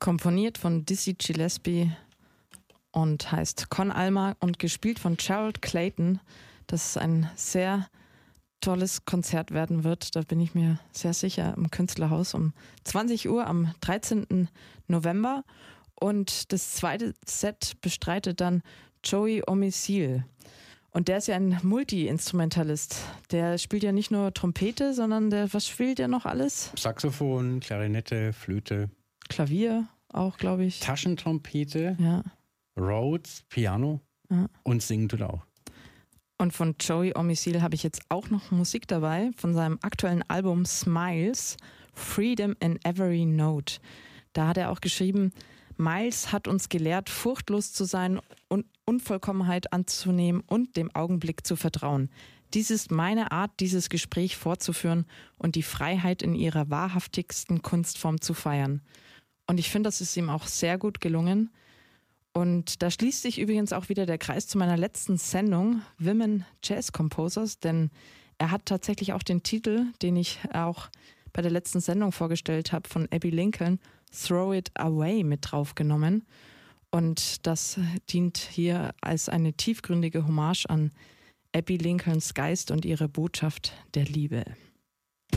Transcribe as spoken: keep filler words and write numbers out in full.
Komponiert von Dizzy Gillespie und heißt Con Alma und gespielt von Gerald Clayton. Das ist ein sehr tolles Konzert werden wird. Da bin ich mir sehr sicher im Künstlerhaus um zwanzig Uhr am dreizehnten November. Und das zweite Set bestreitet dann Joey Omisil. Und der ist ja ein Multi-Instrumentalist. Der spielt ja nicht nur Trompete, sondern der, was spielt der noch alles? Saxophon, Klarinette, Flöte. Klavier auch, glaube ich. Taschentrompete, Ja. Rhodes, Piano Ja. und singen tut er auch. Und von Joey Omisil habe ich jetzt auch noch Musik dabei, von seinem aktuellen Album Smiles, Freedom in Every Note. Da hat er auch geschrieben, Miles hat uns gelehrt, furchtlos zu sein und Unvollkommenheit anzunehmen und dem Augenblick zu vertrauen. Dies ist meine Art, dieses Gespräch fortzuführen und die Freiheit in ihrer wahrhaftigsten Kunstform zu feiern. Und ich finde, das ist ihm auch sehr gut gelungen. Und da schließt sich übrigens auch wieder der Kreis zu meiner letzten Sendung, Women Jazz Composers, denn er hat tatsächlich auch den Titel, den ich auch bei der letzten Sendung vorgestellt habe, von Abbey Lincoln, Throw It Away, mit draufgenommen. Und das dient hier als eine tiefgründige Hommage an Abbey Lincolns Geist und ihre Botschaft der Liebe.